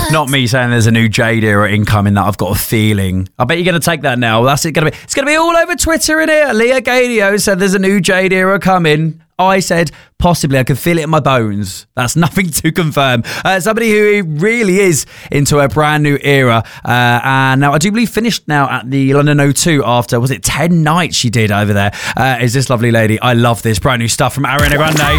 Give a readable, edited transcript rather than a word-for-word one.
Not me saying there's a new Jade era incoming that I've got a feeling. I bet you're going to take that now. That's it. It's going to be all over Twitter, innit? Leah Gadio said there's a new Jade era coming. I said possibly. I can feel it in my bones. That's nothing to confirm. Somebody who really is into a brand new era. And now I do believe finished now at the London O2 after, was it 10 nights she did over there? Is this lovely lady. I love this brand new stuff from Ariana Grande.